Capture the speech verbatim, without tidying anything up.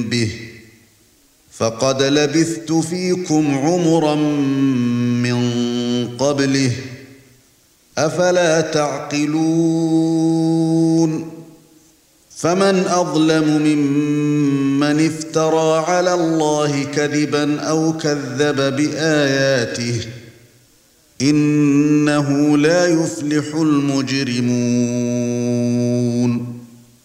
به فقد لبثت فيكم عمرا من قبله أفلا تعقلون فمن أظلم ممن افترى على الله كذبا أو كذب بآياته إنه لا يفلح المجرمون